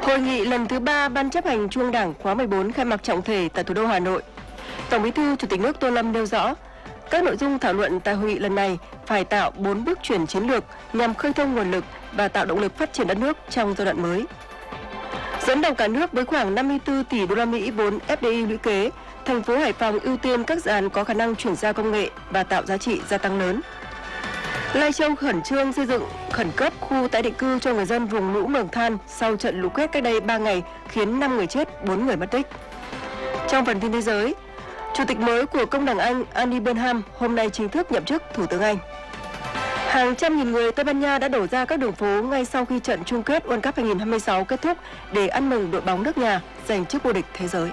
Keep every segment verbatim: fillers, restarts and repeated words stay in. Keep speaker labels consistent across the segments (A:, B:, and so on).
A: Hội nghị lần thứ ba Ban chấp hành Trung ương Đảng khóa mười bốn khai mạc trọng thể tại thủ đô Hà Nội. Tổng Bí thư Chủ tịch nước Tô Lâm nêu rõ, các nội dung thảo luận tại hội nghị lần này phải tạo bốn bước chuyển chiến lược nhằm khơi thông nguồn lực và tạo động lực phát triển đất nước trong giai đoạn mới. Dẫn đầu cả nước với khoảng năm mươi tư tỷ đô la Mỹ vốn ép đê i lũy kế, thành phố Hải Phòng ưu tiên các dự án có khả năng chuyển giao công nghệ và tạo giá trị gia tăng lớn. Lai Châu khẩn trương xây dựng khẩn cấp khu tái định cư cho người dân vùng lũ Mường Than sau trận lũ quét cách đây ba ngày khiến năm người chết, bốn người mất tích. Trong phần tin thế giới, Chủ tịch mới của Công đảng Anh Andy Burnham hôm nay chính thức nhậm chức Thủ tướng Anh. Hàng trăm nghìn người Tây Ban Nha đã đổ ra các đường phố ngay sau khi trận chung kết World Cup hai không hai sáu kết thúc để ăn mừng đội bóng nước nhà giành chức vô địch thế giới.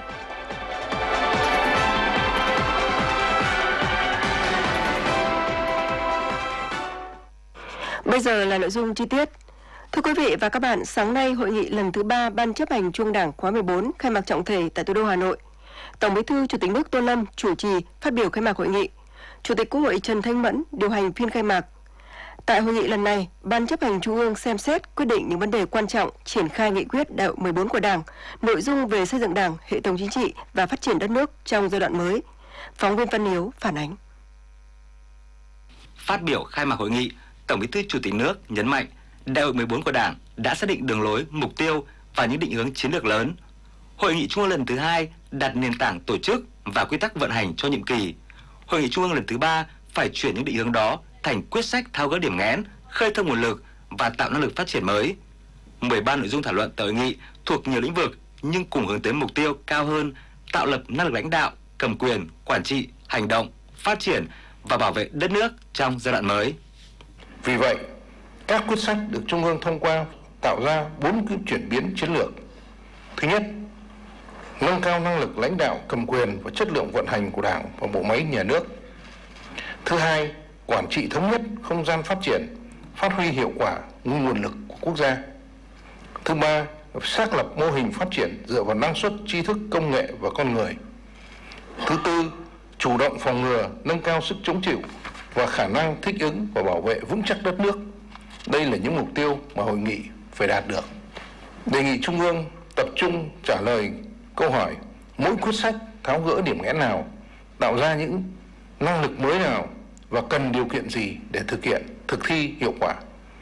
A: Bây giờ là nội dung chi tiết. Thưa quý vị và các bạn, sáng nay hội nghị lần thứ ba Ban chấp hành Trung ương Đảng khóa mười bốn khai mạc trọng thể tại thủ đô Hà Nội. Tổng Bí thư Chủ tịch nước Tô Lâm chủ trì phát biểu khai mạc hội nghị. Chủ tịch Quốc hội Trần Thanh Mẫn điều hành phiên khai mạc. Tại hội nghị lần này, Ban chấp hành Trung ương xem xét quyết định những vấn đề quan trọng triển khai nghị quyết đại hội mười bốn của Đảng, nội dung về xây dựng Đảng, hệ thống chính trị và phát triển đất nước trong giai đoạn mới. Phóng viên Văn Hiếu phản ánh.
B: Phát biểu khai mạc hội nghị, Tổng Bí thư Chủ tịch nước nhấn mạnh đại hội mười bốn của Đảng đã xác định đường lối, mục tiêu và những định hướng chiến lược lớn. Hội nghị Trung ương lần thứ hai đặt nền tảng tổ chức và quy tắc vận hành cho nhiệm kỳ. Hội nghị Trung ương lần thứ ba phải chuyển những định hướng đó thành quyết sách tháo gỡ điểm nghẽn, khơi thông nguồn lực và tạo năng lực phát triển mới. mười ba nội dung thảo luận tại hội nghị thuộc nhiều lĩnh vực nhưng cùng hướng tới mục tiêu cao hơn, tạo lập năng lực lãnh đạo, cầm quyền, quản trị, hành động, phát triển và bảo vệ đất nước trong giai đoạn mới.
C: Vì vậy, các quyết sách được Trung ương thông qua tạo ra bốn cái chuyển biến chiến lược. Thứ nhất, nâng cao năng lực lãnh đạo, cầm quyền và chất lượng vận hành của Đảng và bộ máy nhà nước. Thứ hai, quản trị thống nhất không gian phát triển, phát huy hiệu quả nguồn lực của quốc gia. Thứ ba, xác lập mô hình phát triển dựa vào năng suất, tri thức, công nghệ và con người. Thứ tư, chủ động phòng ngừa, nâng cao sức chống chịu và khả năng thích ứng và bảo vệ vững chắc đất nước. Đây là những mục tiêu mà hội nghị phải đạt được. Đề nghị Trung ương tập trung trả lời câu hỏi mỗi quyết sách tháo gỡ điểm nghẽn nào, tạo ra những năng lực mới nào và cần điều kiện gì để thực hiện, thực thi hiệu quả.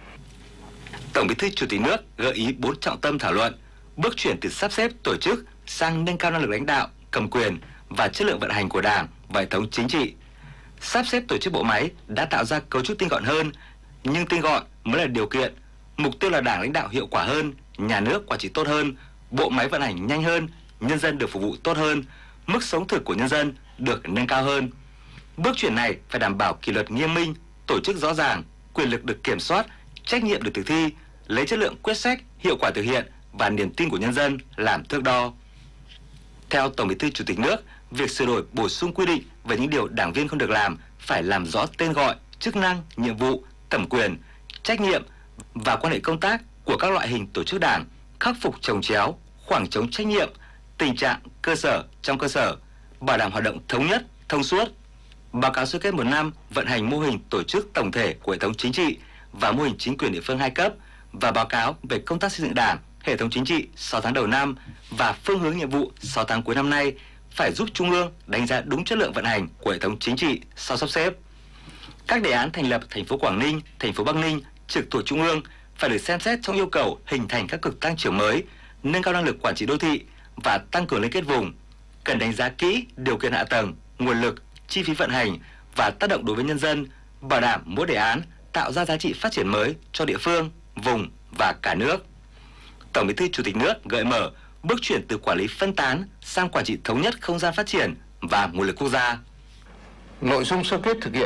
B: Tổng Bí thư Chủ tịch nước gợi ý bốn trọng tâm thảo luận, bước chuyển từ sắp xếp tổ chức sang nâng cao năng lực lãnh đạo, cầm quyền và chất lượng vận hành của Đảng và hệ thống chính trị. Sắp xếp tổ chức bộ máy đã tạo ra cấu trúc tinh gọn hơn, nhưng tinh gọn mới là điều kiện. Mục tiêu là Đảng lãnh đạo hiệu quả hơn, nhà nước quản trị tốt hơn, bộ máy vận hành nhanh hơn, nhân dân được phục vụ tốt hơn, mức sống thực của nhân dân được nâng cao hơn. Bước chuyển này phải đảm bảo kỷ luật nghiêm minh, tổ chức rõ ràng, quyền lực được kiểm soát, trách nhiệm được thực thi, lấy chất lượng quyết sách, hiệu quả thực hiện và niềm tin của nhân dân làm thước đo. Theo Tổng Bí thư Chủ tịch nước, việc sửa đổi bổ sung quy định về những điều đảng viên không được làm phải làm rõ tên gọi, chức năng, nhiệm vụ, thẩm quyền, trách nhiệm và quan hệ công tác của các loại hình tổ chức Đảng, khắc phục chồng chéo, khoảng trống trách nhiệm, tình trạng cơ sở trong cơ sở, bảo đảm hoạt động thống nhất, thông suốt. Báo cáo sơ kết một năm vận hành mô hình tổ chức tổng thể của hệ thống chính trị và mô hình chính quyền địa phương hai cấp và báo cáo về công tác xây dựng Đảng, hệ thống chính trị sáu tháng đầu năm và phương hướng nhiệm vụ sáu tháng cuối năm nay phải giúp Trung ương đánh giá đúng chất lượng vận hành của hệ thống chính trị sau sắp xếp. Các đề án thành lập thành phố Quảng Ninh, thành phố Bắc Ninh trực thuộc Trung ương phải được xem xét trong yêu cầu hình thành các cực tăng trưởng mới, nâng cao năng lực quản trị đô thị và tăng cường liên kết vùng. Cần đánh giá kỹ điều kiện hạ tầng, nguồn lực, chi phí vận hành và tác động đối với nhân dân, bảo đảm mỗi đề án tạo ra giá trị phát triển mới cho địa phương, vùng và cả nước. Tổng Bí thư Chủ tịch nước gợi mở bước chuyển từ quản lý phân tán sang quản trị thống nhất không gian phát triển và nguồn lực quốc gia.
C: Nội dung sơ kết thực hiện